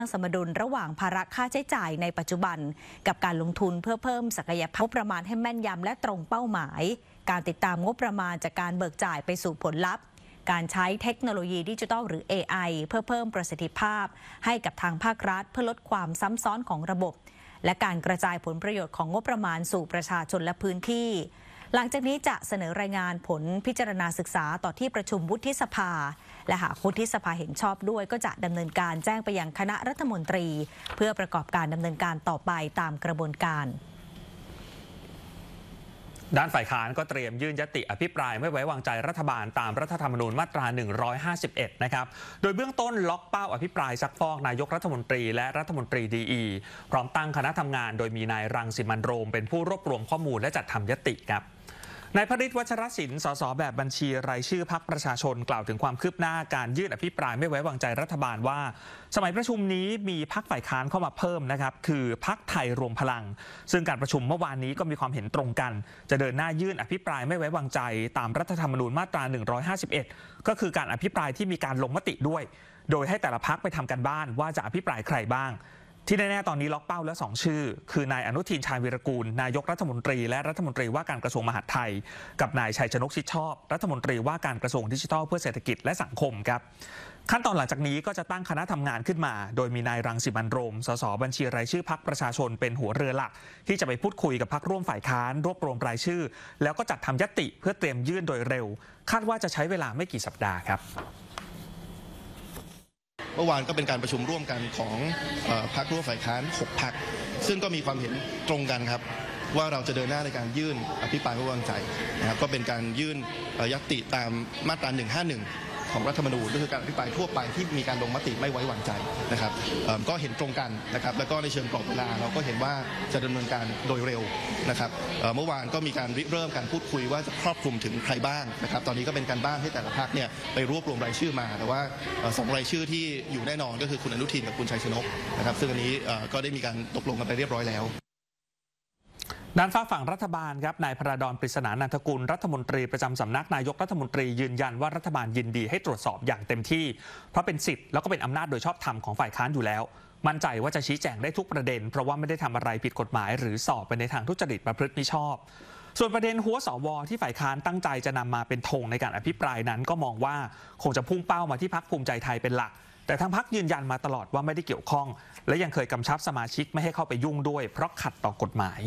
สมดุลระหว่างภาระค่าใช้จ่ายในปัจจุบันกับการลงทุนเพื่อเพิ่มศักยภาพงบประมาณให้แม่นยำและตรงเป้าหมายการติดตามงบประมาณจากการเบิกจ่ายไปสู่ผลลัพธ์การใช้เทคโนโลยีดิจิทัลหรือ AI เพื่อเพิ่มประสิทธิภาพให้กับทางภาครัฐเพื่อลดความซ้ำซ้อนของระบบและการกระจายผลประโยชน์ของงบประมาณสู่ประชาชนและพื้นที่หลังจากนี้จะเสนอรายงานผลพิจารณาศึกษาต่อที่ประชุมวุฒิสภาและหากวุฒิสภาเห็นชอบด้วยก็จะดำเนินการแจ้งไปยังคณะรัฐมนตรีเพื่อประกอบการดำเนินการต่อไปตามกระบวนการด้านฝ่ายค้านก็เตรียมยื่นญัตติอภิปรายไม่ไว้วางใจรัฐบาลตามรัฐธรรมนูญมาตรา 151 นะครับโดยเบื้องต้นล็อกเป้าอภิปรายซักฟอกนายกรัฐมนตรีและรัฐมนตรีดีพร้อมตั้งคณะทำงานโดยมีนายรังสิมันต์โรมเป็นผู้รวบรวมข้อมูลและจัดทำญัตติครับนายพฤทธิ์ วัชรศิลป์ สสแบบบัญชีรายชื่อพรรคประชาชนกล่าวถึงความคืบหน้าการยื่นอภิปรายไม่ไว้วางใจรัฐบาลว่าสมัยประชุมนี้มีพรรคฝ่ายค้านเข้ามาเพิ่มนะครับคือพรรคไทยรวมพลังซึ่งการประชุมเมื่อวานนี้ก็มีความเห็นตรงกันจะเดินหน้ายื่นอภิปรายไม่ไว้วางใจตามรัฐธรรมนูญมาตรา 151 ก็คือการอภิปรายที่มีการลงมติด้วยโดยให้แต่ละพรรคไปทำกันบ้านว่าจะอภิปรายใครบ้างที่แน่ๆตอนนี้ล็อกเป้าแล้ว2ชื่อคือนายอนุทินชาญวีรกูลนายกรัฐมนตรีและรัฐมนตรีว่าการกระทรวงมหาดไทยกับนายชัยชนกชิดชอบรัฐมนตรีว่าการกระทรวงดิจิทัลเพื่อเศรษฐกิจและสังคมครับขั้นตอนหลังจากนี้ก็จะตั้งคณะทำงานขึ้นมาโดยมีนายรังสิมันต์โรมสสบัญชีรายชื่อพรรคประชาชนเป็นหัวเรือหลักที่จะไปพูดคุยกับพรรคร่วมฝ่ายค้านรวบรวมรายชื่อแล้วก็จัดทำญัตติเพื่อเตรียมยื่นโดยเร็วคาดว่าจะใช้เวลาไม่กี่สัปดาห์ครับเมื่อวานก็เป็นการประชุมร่วมกันของพรรคร่วมฝ่ายค้าน6 พรรคซึ่งก็มีความเห็นตรงกันครับว่าเราจะเดินหน้าในการยื่นอภิปรายไม่ไว้วางใจนะครับก็เป็นการยื่นญัตติตามมาตรา 151 ของรัฐธรรมนูญก็คือการอภิปรายทั่วไปที่มีการลงมติไม่ไว้วางใจนะครับก็เห็นตรงกันนะครับแล้วก็ในเชิงกรอบเวลาเราก็เห็นว่าจะดำเนินการโดยเร็วนะครับเมื่อวานก็มีการเริ่มการพูดคุยว่าจะครอบคลุมถึงใครบ้างนะครับตอนนี้ก็เป็นการบ้านให้แต่ละพรรคเนี่ยไปรวบรวมรายชื่อมาแต่ว่า2 รายชื่อที่อยู่แน่นอนก็คือคุณอนุทินกับคุณชัยชนกนะครับซึ่งอันนี้ก็ได้มีการตกลงกันไปเรียบร้อยแล้วด้านฝั่งรัฐบาลครับนายพระดอน ปริศนานันทกุลรัฐมนตรีประจำสำนักนายกรัฐมนตรียืนยันว่ารัฐบาลยินดีให้ตรวจสอบอย่างเต็มที่เพราะเป็นสิทธิ์แล้วก็เป็นอำนาจโดยชอบธรรมของฝ่ายค้านอยู่แล้วมั่นใจว่าจะชี้แจงได้ทุกประเด็นเพราะว่าไม่ได้ทำอะไรผิดกฎหมายหรือสอบไปในทางทุจริตประพฤติมิชอบส่วนประเด็นหัวสวที่ฝ่ายค้านตั้งใจจะนำมาเป็นธงในการอภิปรายนั้นก็มองว่าคงจะพุ่งเป้ามาที่พรรคภูมิใจไทยเป็นหลักแต่ทางพรรคยืนยันมาตลอดว่าไม่ได้เกี่ยวข้องและยังเคยกำชับสมาชิกไม่ให้เข้าไปยุ่งด้วยเพราะขัดต่อกฎหมาย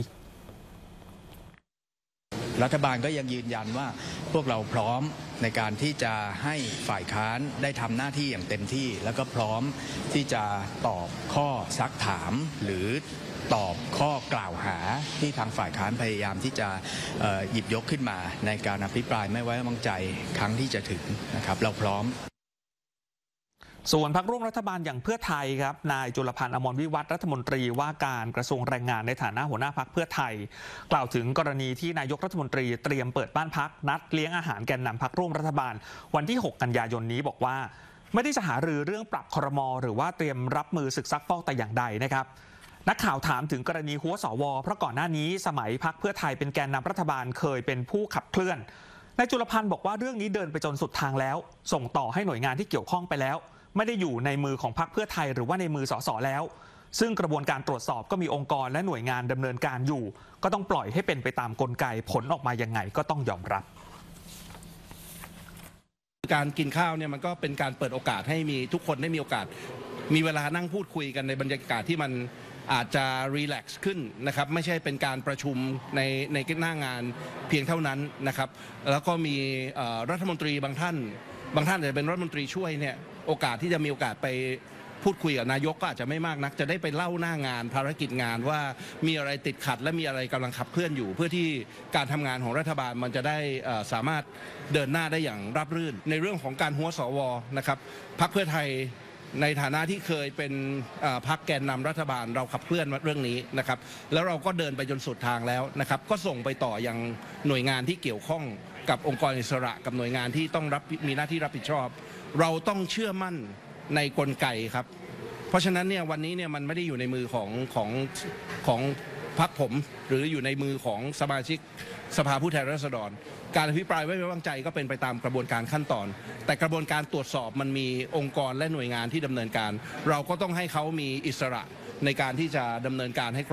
รัฐบาลก็ยังยืนยันว่าพวกเราพร้อมในการที่จะให้ฝ่ายค้านได้ทำหน้าที่อย่างเต็มที่แล้วก็พร้อมที่จะตอบข้อซักถามหรือตอบข้อกล่าวหาที่ทางฝ่ายค้านพยายามที่จะหยิบยกขึ้นมาในการอภิปรายไม่ไว้วางใจครั้งที่จะถึงนะครับเราพร้อมส่วนพรรคร่วมรัฐบาลอย่างเพื่อไทยครับนายจุลพันธ์ อมรวิวัฒน์รัฐมนตรีว่าการกระทรวงแรงงานในฐานะหัวหน้าพรรคเพื่อไทยกล่าวถึงกรณีที่นายกรัฐมนตรีเตรียมเปิดบ้านพักนัดเลี้ยงอาหารแกนนำพรรคร่วมรัฐบาลวันที่ 6 กันยายนนี้บอกว่าไม่ได้จะหารือเรื่องปรับครม.หรือว่าเตรียมรับมือศึกซักฟอกแต่อย่างใดนะครับนักข่าวถามถึงกรณีหัวสวเพราะก่อนหน้านี้สมัยพรรคเพื่อไทยเป็นแกนนำรัฐบาลเคยเป็นผู้ขับเคลื่อนนายจุลพันธ์บอกว่าเรื่องนี้เดินไปจนสุดทางแล้วส่งต่อให้หน่วยงานที่เกี่ยวข้องไปแล้วไม่ได้อยู่ในมือของพรรคเพื่อไทยหรือว่าในมือสสแล้วซึ่งกระบวนการตรวจสอบก็มีองค์กรและหน่วยงานดำเนินการอยู่ก็ต้องปล่อยให้เป็นไปตามกลไกผลออกมายังไงก็ต้องยอมรับการกินข้าวเนี่ยมันก็เป็นการเปิดโอกาสให้มีทุกคนได้มีโอกาสมีเวลานั่งพูดคุยกันในบรรยากาศที่มันอาจจะรีแลกซ์ขึ้นนะครับไม่ใช่เป็นการประชุมในหน้างานเพียงเท่านั้นนะครับแล้วก็มีรัฐมนตรีบางท่านอาจจะเป็นรัฐมนตรีช่วยเนี่ยโอกาสที่จะมีโอกาสไปพูดคุยกับนายกก็อาจจะไม่มากนักจะได้ไปเล่าหน้างานภารกิจงานว่ามีอะไรติดขัดและมีอะไรกำลังขับเคลื่อนอยู่เพื่อที่การทำงานของรัฐบาลมันจะได้สามารถเดินหน้าได้อย่างราบรื่นในเรื่องของการหัวสวนะครับพรรคเพื่อไทยในฐานะที่เคยเป็นพรรคแกนนำรัฐบาลเราขับเคลื่อนเรื่องนี้นะครับแล้วเราก็เดินไปจนสุดทางแล้วนะครับก็ส่งไปต่อยังหน่วยงานที่เกี่ยวข้องกับองค์กรอิสระกับหน่วยงานที่ต้องมีหน้าที่รับผิดชอบเราต้องเชื่อมั่นในกลไกครับเพราะฉะนั้นเนี่ยวันนี้เนี่ยมันไม่ได้อยู่ในมือของพรรคผมหรืออยู่ในมือของสมาชิกสภาผู้แทนราษฎรการอภิปรายไม่ไว้วางใจก็เป็นไปตามกระบวนการขั้นตอนแต่กระบวนการตรวจสอบมันมีองค์กรและหน่วยงานที่ดำเนินการเราก็ต้องให้เขามีอิสระในการที่จะดำเนินการให้